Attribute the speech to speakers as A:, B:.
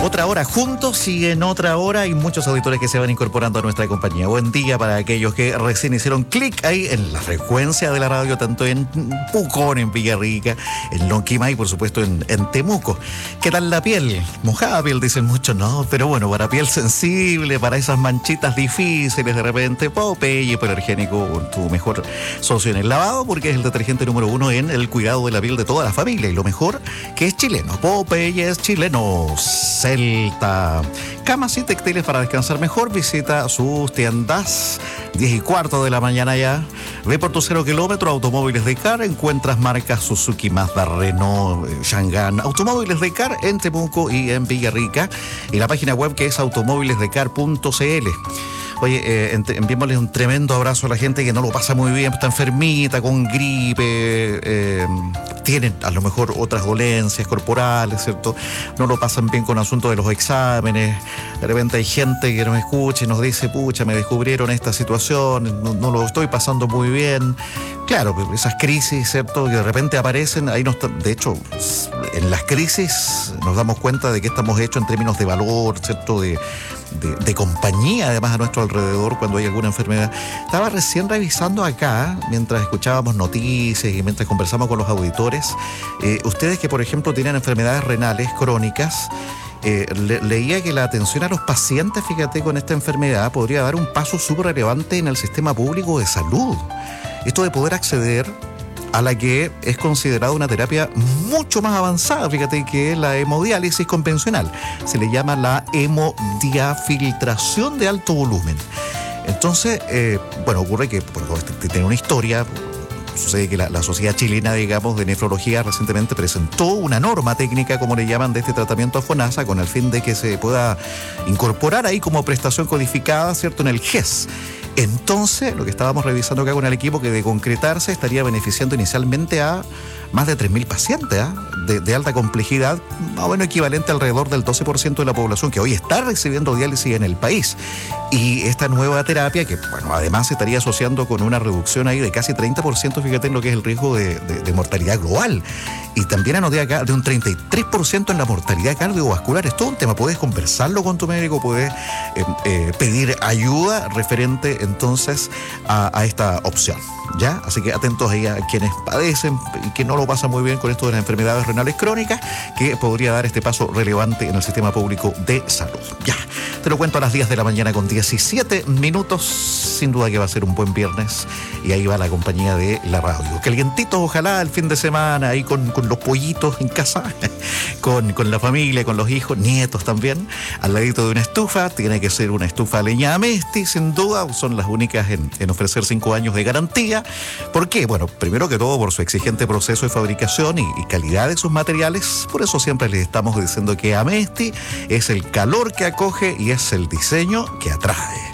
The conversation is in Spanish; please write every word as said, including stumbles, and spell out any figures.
A: Otra hora juntos y en otra hora hay muchos auditores que se van incorporando a nuestra compañía. Buen día para aquellos que recién hicieron clic ahí en la frecuencia de la radio, tanto en Pucón, en Villarrica, en Lonquimay y por supuesto en, en Temuco. ¿Qué tal la piel? Mojada piel, dicen muchos, no, pero bueno, para piel sensible, para esas manchitas difíciles de repente, Popeye Hipoalergénico, tu mejor socio en el lavado, porque es el detergente número uno en el cuidado de la piel de toda la familia y lo mejor que es chileno. Popeye es chileno. Celta. Camas y textiles para descansar mejor. Visita sus tiendas. diez y cuarto de la mañana ya. Ve por tu cero kilómetro Automóviles de Car. Encuentras marcas Suzuki, Mazda, Renault, Chang'an. Automóviles de Car en Temuco y en Villarrica. Y la página web que es automóviles de car punto c l. Oye, eh, enviémosles un tremendo abrazo a la gente que no lo pasa muy bien, está enfermita, con gripe, eh, tienen a lo mejor otras dolencias corporales, ¿cierto? No lo pasan bien con el asunto de los exámenes. De repente hay gente que nos escucha y nos dice, pucha, me descubrieron esta situación, no, no lo estoy pasando muy bien. Claro, esas crisis, ¿cierto?, que de repente aparecen, ahí nos, de hecho, en las crisis nos damos cuenta de que estamos hechos en términos de valor, ¿cierto?, de, de, de compañía, además, a nuestro alrededor cuando hay alguna enfermedad. Estaba recién revisando acá, mientras escuchábamos noticias y mientras conversamos con los auditores, eh, ustedes que, por ejemplo, tienen enfermedades renales crónicas, Eh, le, leía que la atención a los pacientes, fíjate, con esta enfermedad podría dar un paso súper relevante en el sistema público de salud. Esto de poder acceder a la que es considerada una terapia mucho más avanzada, fíjate, que es la hemodiálisis convencional. Se le llama la hemodiafiltración de alto volumen. Entonces, eh, bueno, ocurre que bueno, tiene una historia. Sucede que la, la Sociedad Chilena, digamos, de Nefrología recientemente presentó una norma técnica, como le llaman, de este tratamiento a FONASA, con el fin de que se pueda incorporar ahí como prestación codificada, ¿cierto?, en el G E S. Entonces, lo que estábamos revisando acá con el equipo, que de concretarse estaría beneficiando inicialmente a más de tres mil pacientes, ¿eh? de, de alta complejidad, más o menos equivalente alrededor del doce por ciento de la población que hoy está recibiendo diálisis en el país. Y esta nueva terapia, que bueno, además se estaría asociando con una reducción ahí de casi treinta por ciento, fíjate, en lo que es el riesgo de, de, de mortalidad global. Y también anoté acá de un treinta y tres por ciento en la mortalidad cardiovascular. Es todo un tema, puedes conversarlo con tu médico, puedes eh, eh, pedir ayuda referente entonces a, a esta opción, ¿ya? Así que atentos ahí a quienes padecen y que no lo pasan muy bien con esto de las enfermedades renales crónicas, que podría dar este paso relevante en el sistema público de salud. Ya, te lo cuento a las diez de la mañana con diecisiete minutos. Sin duda que va a ser un buen viernes y ahí va la compañía de la radio. Calientitos, ojalá, el fin de semana, ahí con, con los pollitos en casa, con, con la familia, con los hijos, nietos también, al ladito de una estufa. Tiene que ser una estufa a leña Amesti, sin duda, son las únicas en, en ofrecer cinco años de garantía. ¿Por qué? Bueno, primero que todo por su exigente proceso de fabricación y, y calidad de sus materiales. Por eso siempre les estamos diciendo que Amesti es el calor que acoge y es el diseño que atrae.